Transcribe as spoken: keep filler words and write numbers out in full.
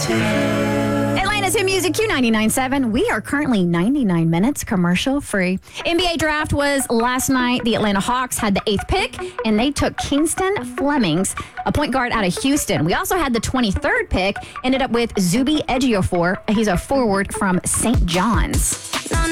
Atlanta's Hit Music Q ninety-nine point seven. We are currently ninety-nine minutes commercial free. N B A draft was last night. The Atlanta Hawks had the eighth pick, and they took Kingston Flemings, a point guard out of Houston. We also had the twenty-third pick, ended up with Zuby Ejiofor. He's a forward from Saint John's.